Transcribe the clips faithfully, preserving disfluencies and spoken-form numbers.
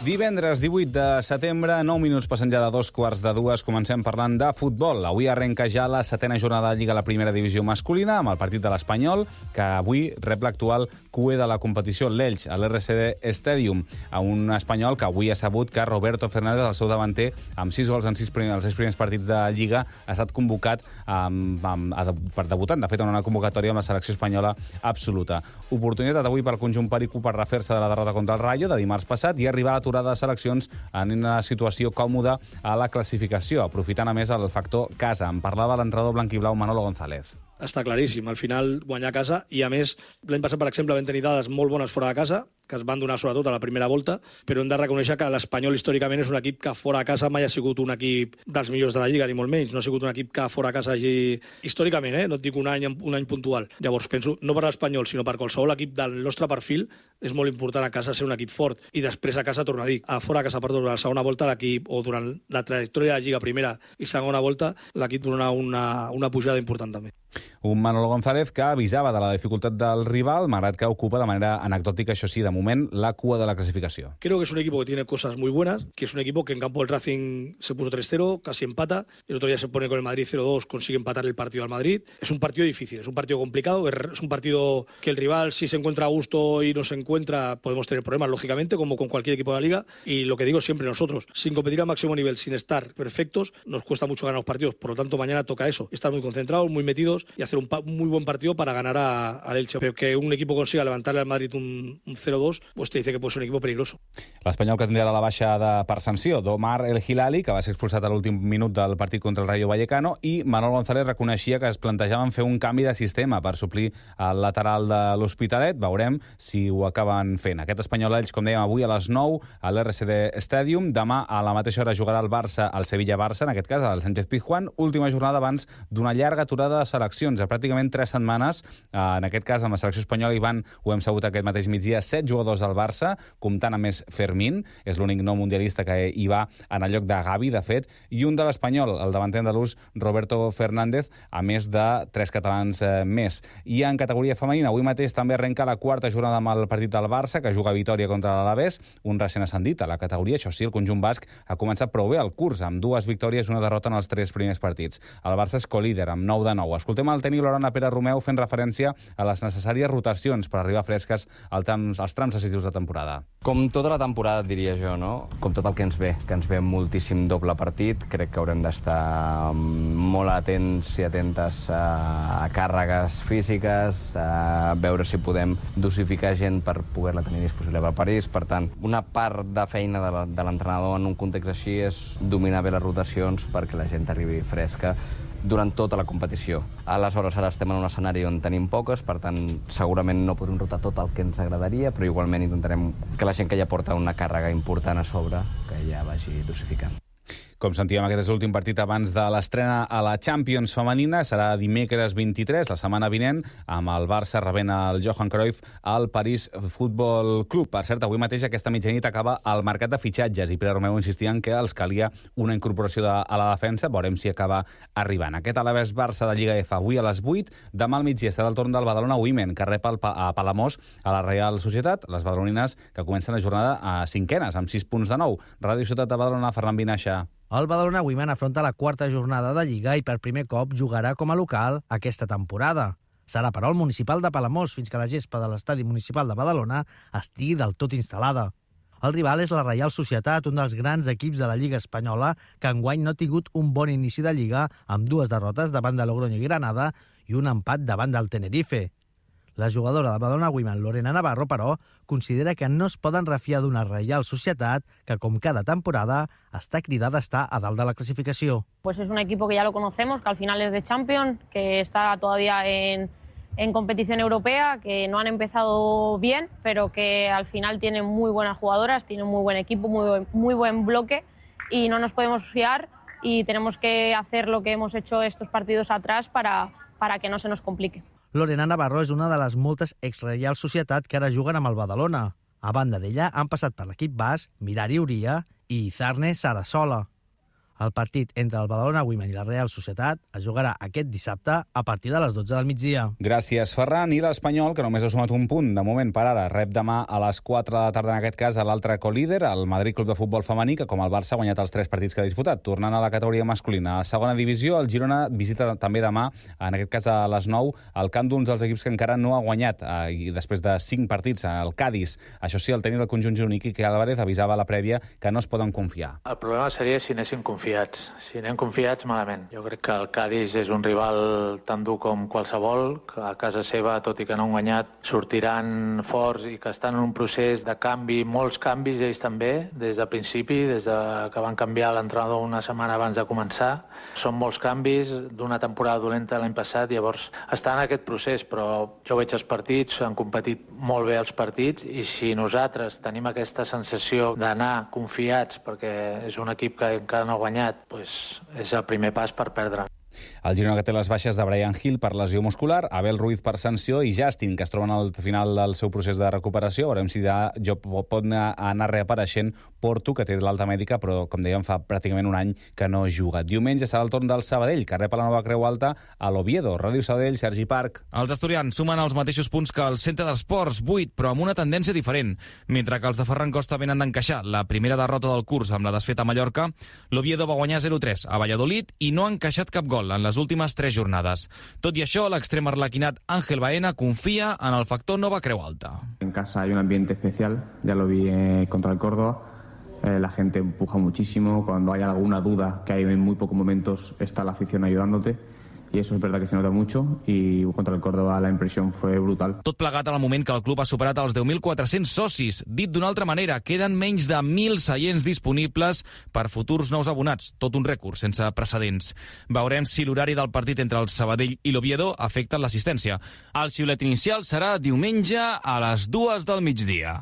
Divendres divuit de setembre, nou minuts passen ja de dos quarts de dues, comencem parlant de futbol. Avui arrenca ja la setena jornada de Lliga a la primera divisió masculina, amb el partit de l'Espanyol, que avui rep l'actual Q E de la competició, l'Elx, a l'R C D Stadium, a un Espanyol que avui ha sabut que Roberto Fernández, el seu davanter, amb sis gols en sis primers, els sis primers partits de Lliga, ha estat convocat amb, amb, per debutant, de fet, en una convocatòria amb la selecció espanyola absoluta. Oportunitat avui pel conjunt perico per refer-se de la derrota contra el Rayo de dimarts passat i arribar a l'aturada de seleccions en una situació còmoda a la classificació, aprofitant a més el factor casa. En parlava l'entrenador blanquiblau Manolo González. Està claríssim, al final guanyar a casa, i a més, l'any passat, per exemple, vam tenir dades molt bones fora de casa, que es van donar sobretot a la primera volta, però hem de reconèixer que l'Espanyol històricament és un equip que fora de casa mai ha sigut un equip dels millors de la Lliga, ni molt menys. No ha sigut un equip que fora de casa hagi... Històricament, eh? No et dic un any, un any puntual. Llavors penso, no per l'Espanyol, sinó per qualsevol equip del nostre perfil, és molt important a casa ser un equip fort. I després a casa, torno a dir, a fora de casa, perdó, durant la segona volta l'equip, o durant la trajectòria de la Lliga primera i segona volta, l'equip donarà una, una pujada important també. Un Manolo González que avisava de la dificultat del rival, malgrat que ocupa de manera anecdòtica, això sí, de moment, la cua de la clasificación. Creo que es un equipo que tiene cosas muy buenas, que es un equipo que en campo del Racing se puso tres cero, casi empata, el otro día se pone con el Madrid cero dos, consigue empatar el partido al Madrid. Es un partido difícil, es un partido complicado, es un partido que el rival, si se encuentra a gusto y no se encuentra, podemos tener problemas, lógicamente, como con cualquier equipo de la Liga, y lo que digo siempre, nosotros, sin competir al máximo nivel, sin estar perfectos, nos cuesta mucho ganar los partidos. Por lo tanto, mañana toca eso, estar muy concentrados, muy metidos y hacer un, un muy buen partido para ganar al Elche. Pero que un equipo consiga levantarle al Madrid un, un cero dos, pues te dice que puede ser un equipo peligroso. L'Espanyol que tindrà la baixa de, per sanció d'Omar El Hilali, que va ser expulsat a l'últim minut del partit contra el Rayo Vallecano, i Manolo González reconeixia que es plantejaven fer un canvi de sistema per suplir el lateral de l'Hospitalet. Veurem si ho acaben fent. Aquest Espanyol Elx, com dèiem, avui a les nou a l'R C D Stadium. Demà a la mateixa hora jugarà el Barça, el Sevilla-Barça, en aquest cas el Sánchez-Pizjuán. Última jornada abans d'una llarga aturada de seleccions, a pràcticament tres setmanes. En aquest cas, amb la selecció espanyola hi van, ho hem sabut aquest mateix migdia, set jugadors del Barça, comptant a més Fermín, és l'únic no mundialista que hi va en el lloc de Gavi, de fet, i un de l'Espanyol, el davanter andalús Roberto Fernández, a més de tres catalans eh, més. I en categoria femenina, avui mateix també arrenca la quarta jornada amb el partit del Barça, que juga a Vitòria contra l'Alavés, un recent ascendit a la categoria. Això sí, el conjunt basc ha començat prou bé el curs, amb dues victòries i una derrota en els tres primers partits. El Barça és colíder, amb nou de nou. Escoltem el tècnic Laurent Pere Romeu fent referència a les necessàries rotacions per arribar fresques als trams, als trams decisius de temporada. Com tota la temporada, diria jo, no? Com tot el que ens ve, que ens ve moltíssim doble partit. Crec que haurem d'estar molt atents i atentes a, a càrregues físiques, a veure si podem dosificar gent per poder-la tenir disponible per París. Per tant, una part de feina de l'entrenador en un context així és dominar bé les rotacions perquè la gent arribi fresca durant tota la competició. Aleshores, ara estem en un escenari on tenim poques, per tant, segurament no podem rotar tot el que ens agradaria, però igualment intentarem que la gent que ja porta una càrrega important a sobre, que ja vagi dosificant. Com sentíem, aquest és l'últim partit abans de l'estrena a la Champions femenina. Serà dimecres vint-i-tres, la setmana vinent, amb el Barça rebent el Johan Cruyff al París Futbol Club. Per cert, avui mateix, aquesta mitjanit, acaba el mercat de fitxatges i Pere Romeu insistia en que els calia una incorporació de, a la defensa. Veurem si acaba arribant. Aquest Alavés Barça de Lliga F avui a les vuit. Demà al migdia serà el torn del Badalona Women, que rep el, a Palamós a la Real Societat. Les badalonines que comencen la jornada a cinquenes, amb sis punts de nou. Ràdio Ciutat de Badalona, Ferran Vinaixa. El Badalona Women afronta la quarta jornada de Lliga i per primer cop jugarà com a local aquesta temporada. Serà, però, el municipal de Palamós fins que la gespa de l'estadi municipal de Badalona estigui del tot instal·lada. El rival és la Reial Societat, un dels grans equips de la Lliga espanyola, que enguany no ha tingut un bon inici de Lliga, amb dues derrotes davant de Logroño i Granada i un empat davant del Tenerife. La jugadora de Badalona Women, Lorena Navarro, però, considera que no es poden refiar d'una Reial Societat que, com cada temporada, està cridada a estar a dalt de la clasificació. Pues es un equipo que ya lo conocemos, que al final es de Champions, que está todavía en, en competición europea, que no han empezado bien, pero que al final tienen muy buenas jugadoras, tienen muy buen equipo, muy buen, muy buen bloque, y no nos podemos fiar y tenemos que hacer lo que hemos hecho estos partidos atrás para, para que no se nos complique. Lorena Navarro és una de les moltes ex-Reial Societat que ara juguen amb el Badalona. A banda d'ella han passat per l'equip basc Mirari Uria i Izarne Sarasola. El partit entre el Badalona Women i la Real Societat es jugarà aquest dissabte a partir de les dotze del migdia. Gràcies, Ferran. I l'Espanyol, que només ha sumat un punt de moment per ara, rep demà a les quatre de la tarda, en aquest cas, a l'altre colíder, el Madrid Club de Futbol Femení, que com el Barça ha guanyat els tres partits que ha disputat. Tornant a la categoria masculina. A segona divisió, el Girona visita també demà, en aquest cas a les nou, el camp d'un dels equips que encara no ha guanyat, eh, i després de cinc partits, el Cádiz. Això sí, el tècnic del conjunt gironí, Quique Álvarez, avisava a la prèvia que no es poden confiar. El problema seria si anessin confiats. Si anem confiats, malament. Jo crec que el Cádiz és un rival tan dur com qualsevol, que a casa seva, tot i que no han guanyat, sortiran forts i que estan en un procés de canvi, molts canvis ells també, des de principi, des de que van canviar l'entrenador una setmana abans de començar. Són molts canvis d'una temporada dolenta l'any passat, llavors està en aquest procés, però jo veig els partits, han competit molt bé els partits, i si nosaltres tenim aquesta sensació d'anar confiats perquè és un equip que encara no ha guanyat, pues és el primer pas per perdre. El Girona, que té les baixes de Brian Hill per lesió muscular, Abel Ruiz per sanció i Justin, que es troben al final del seu procés de recuperació. Veurem si ja pot anar reapareixent Porto, que té l'alta mèdica, però, com dèiem, fa pràcticament un any que no juga. Diumenge serà el torn del Sabadell, que rep a la nova Creu Alta a l'Oviedo. Ràdio Sabadell, Sergi Parc. Els asturians sumen els mateixos punts que el Centre d'Esports, vuit, però amb una tendència diferent. Mentre que els de Ferran Costa venen d'encaixar la primera derrota del curs amb la desfeta a Mallorca, l'Oviedo va guanyar zero tres a Valladolid i no ha encaixat cap gol en les últimes tres jornades. Tot i això, l'extrem arlequinat Ángel Baena confia en el factor nova Creu Alta. En casa hay un ambiente especial, ya lo vi eh, contra el Córdoba. Eh, la gente empuja muchísimo, cuando hay alguna duda, que hay en muy pocos momentos, está la afición ayudándote. Y eso es verdad que se nota mucho, y contra el Córdoba la impresión fue brutal. Tot plegat en el moment que el club ha superat els deu mil quatre-cents socis. Dit d'una altra manera, queden menys de mil seients disponibles per futurs nous abonats. Tot un rècord sense precedents. Veurem si l'horari del partit entre el Sabadell i l'Oviedo afecta l'assistència. El xiulet inicial serà diumenge a les dues del migdia.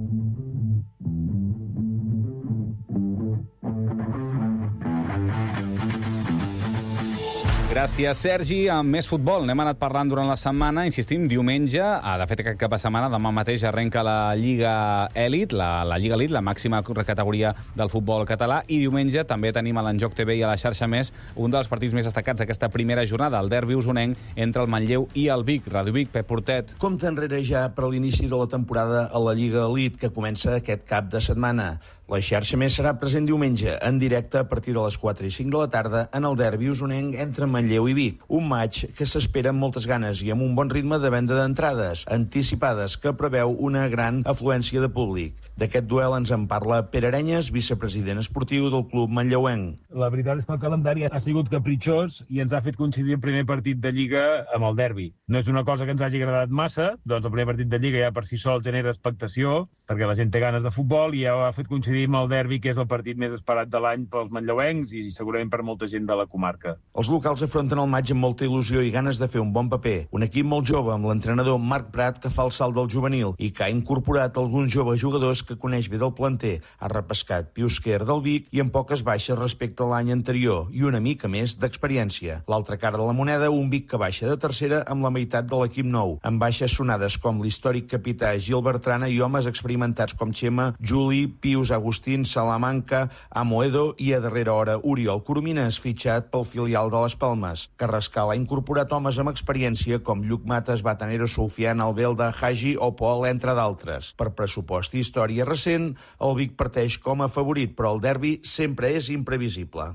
Gràcies, Sergi. Amb més futbol n'hem anat parlant durant la setmana. Insistim, diumenge, de fet aquest cap de setmana, demà mateix arrenca la Lliga Elit, la, la Lliga Elit, la màxima categoria del futbol català, i diumenge també tenim a l'Enjoc T V i a la xarxa Més un dels partits més destacats d'aquesta primera jornada, el derbi usonenc entre el Manlleu i el Vic. Ràdio Vic, Pep Portet. Compte enrere ja per l'inici de la temporada a la Lliga Elit, que comença aquest cap de setmana. La xarxa Més serà present diumenge, en directe a partir de les quatre i cinc de la tarda, en el derbi usonenc entre Manlleu i Vic. Un maig que s'espera amb moltes ganes i amb un bon ritme de venda d'entrades anticipades, que preveu una gran afluència de públic. D'aquest duel ens en parla Pere Arenyes, vicepresident esportiu del club manlleuenc. La veritat és que el calendari ha sigut capritxós i ens ha fet coincidir el primer partit de Lliga amb el derbi. No és una cosa que ens hagi agradat massa, doncs el primer partit de Lliga ja per si sol genera expectació, perquè la gent té ganes de futbol, i ja ho ha fet coincidir amb el derbi, que és el partit més esperat de l'any pels manlleuencs i segurament per molta gent de la comarca. Els locals afronten el maig amb molta il·lusió i ganes de fer un bon paper. Un equip molt jove amb l'entrenador Marc Prat, que fa el salt del juvenil i que ha incorporat alguns joves jugadors que coneix bé del planter. Ha repescat Pius Quer del Vic i amb poques baixes respecte a l'any anterior i una mica més d'experiència. L'altra cara de la moneda, un Vic que baixa de tercera amb la meitat de l'equip nou, amb baixes sonades com l'històric capità Gil Bertrana i homes experimentats com Xema, Juli, Pius Agustín, Salamanca, Amoedo i a darrera hora Oriol Coromines, fitxat pel filial de les Palmes. Carrascal ha incorporat homes amb experiència com Lluc Mates, Batanero, Soufian, Albelda, Hagi o Pol, entre d'altres. Per pressupost i història recent, el Vic parteix com a favorit, però el derbi sempre és imprevisible.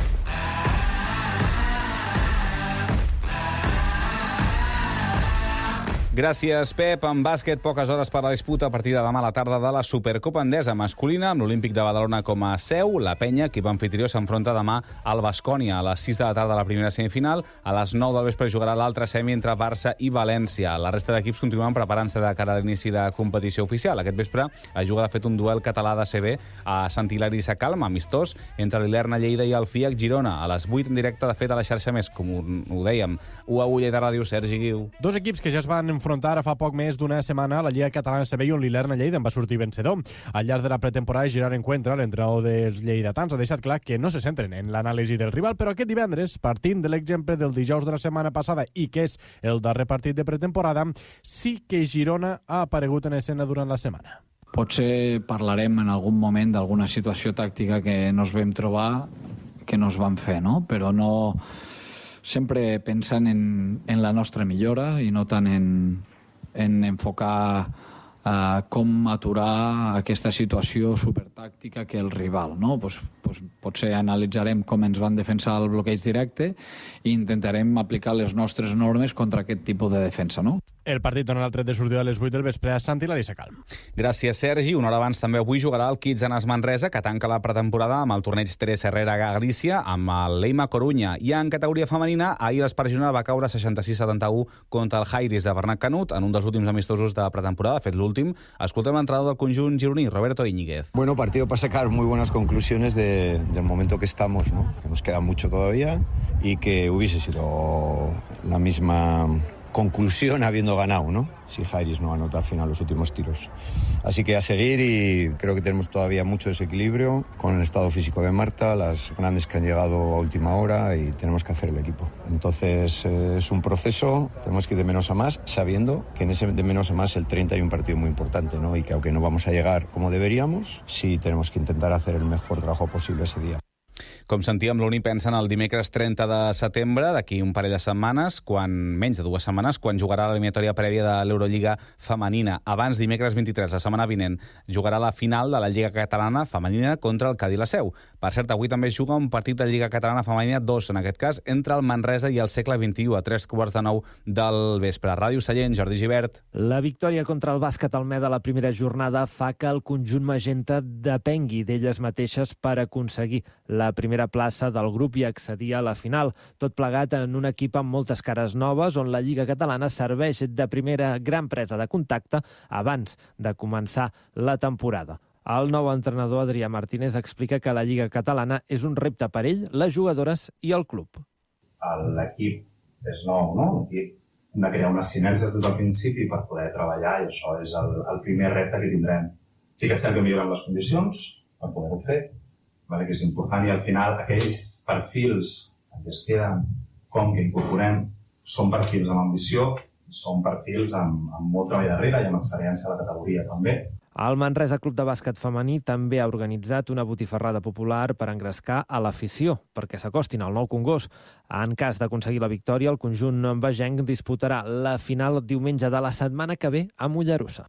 Gràcies, Pep. En bàsquet, poques hores per la disputa a partir de demà a la tarda de la Supercopa Endesa masculina, amb l'Olímpic de Badalona com a seu. La Penya, equip anfitrió, s'enfronta demà al Baskonia a les sis de la tarda a la primera semifinal. A les nou del vespre jugarà l'altra semi entre Barça i València. La resta d'equips continuen preparant-se de cara a l'inici de competició oficial. Aquest vespre es juga, de fet, un duel català de C B a Sant Hilari Sacalm, amistós, entre l'Ilerna Lleida i el F I A C Girona. A les vuit en directe, de fet, a la xarxa Més, com ho dèiem. u a u Lleida Ràdio, Sergi Guiu. Dos equips que ja es van enfrontar fa poc més d'una setmana a la Lliga Catalana C B, on l'Ilerna Lleida en va sortir vencedor. Al llarg de la pretemporada, Gerard Encuentra, l'entrenador dels lleidatans, ha deixat clar que no se centren en l'anàlisi del rival, però aquest divendres, partint de l'exemple del dijous de la setmana passada i que és el darrer partit de pretemporada, sí que Girona ha aparegut en escena durant la setmana. Potser parlarem en algun moment d'alguna situació tàctica que nos vam trobar que nos van fer, no? Però no... Sempre pensant en, en la nostra millora i no tant en, en enfocar uh, com aturar aquesta situació supertàctica que el rival, no? Pues, pues, potser analitzarem com ens van defensar el bloqueig directe i intentarem aplicar les nostres normes contra aquest tipus de defensa, no? El partit dona el tret de sortida a les vuit del vespre a Sant Hilari Sacalm. Gràcies, Sergi. Una hora abans també avui jugarà el Kitsanas Manresa, que tanca la pretemporada amb el torneig Teresa Herrera Galícia, amb el Leima Corunya. I en categoria femenina, ahir l'Espart Girona va caure seixanta-sis a setanta-u contra el Jairis de Bernat Canut en un dels últims amistosos de pretemporada, fet l'últim. Escoltem l'entrenador del conjunt gironí, Roberto Íñiguez. Bueno, partido para sacar muy buenas conclusiones de, del momento que estamos, ¿no? Que nos queda mucho todavía y que hubiese sido la misma conclusión habiendo ganado, ¿no? Si Jairis no anota al final los últimos tiros. Así que a seguir, y creo que tenemos todavía mucho desequilibrio con el estado físico de Marta, las grandes que han llegado a última hora, y tenemos que hacer el equipo. Entonces eh, es un proceso, tenemos que ir de menos a más, sabiendo que en ese de menos a más el treinta hay un partido muy importante, ¿no? Y que aunque no vamos a llegar como deberíamos, sí tenemos que intentar hacer el mejor trabajo posible ese día. Com sentíem, l'Uni pensa en el dimecres trenta de setembre, d'aquí un parell de setmanes, quan menys de dues setmanes, quan jugarà l'eliminatòria prèvia de l'Eurolliga femenina. Abans, dimecres vint-i-tres, la setmana vinent, jugarà la final de la Lliga Catalana femenina contra el Cadí la Seu. Per cert, avui també es juga un partit de Lliga Catalana femenina, dos en aquest cas, entre el Manresa i el Segle vint-i-u, a tres quarts de nou del vespre. Ràdio Sallent, Jordi Gibert. La victòria contra el bàsquet Almeda a la primera jornada fa que el conjunt magenta depengui d'elles mateixes per aconseguir la primera plaça del grup i accedir a la final. Tot plegat en un equip amb moltes cares noves, on la Lliga Catalana serveix de primera gran presa de contacte abans de començar la temporada. El nou entrenador, Adrià Martínez, explica que la Lliga Catalana és un repte per ell, les jugadores i el club. L'equip és nou, no? L'equip hem de crear unes sinergies des del principi per poder treballar, i això és el, el primer repte que tindrem. Sí que és cert que millorem les condicions per poder-ho fer, vale, que és important, i al final aquells perfils que es queden com que incorporem són perfils amb ambició, són perfils amb, amb molt treball darrere i amb experiència a la categoria també. El Manresa Club de Bàsquet Femení també ha organitzat una botifarrada popular per engrescar a l'afició, perquè s'acostin al Nou Congost. En cas d'aconseguir la victòria, el conjunt bagenc disputarà la final diumenge de la setmana que ve a Mollerussa.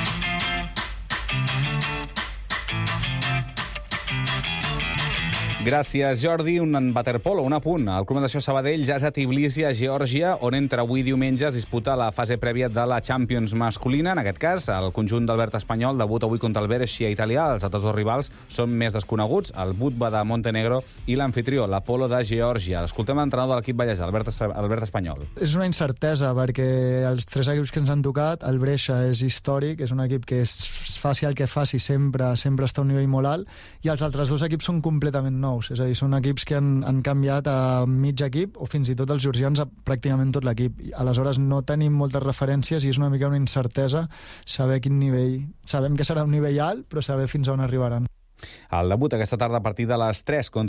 Gràcies, Jordi. Un waterpolo, un apunt. El Club Natació Sabadell ja és a Tbilisi, a Geòrgia, on entre avui diumenge es disputa la fase prèvia de la Champions masculina. En aquest cas, el conjunt d'Albert Espanyol debuta avui contra el Brescia italià. Els altres dos rivals són més desconeguts, el Budva de Montenegro i l'anfitrió, l'Apolo de Geòrgia. Escoltem l'entrenador de l'equip vallès, Albert, Albert Espanyol. És una incertesa, perquè els tres equips que ens han tocat, el Brescia és històric, és un equip que és faci el que faci, sempre, sempre està a un nivell molt alt, i els altres dos equips són completament nous. És a dir, són equips que han, han canviat a mig equip, o fins i tot els georgians a pràcticament tot l'equip. Aleshores no tenim moltes referències i és una mica una incertesa saber quin nivell... Sabem que serà un nivell alt, però saber fins on arribaran. El debut aquesta tarda a partir de les tres contra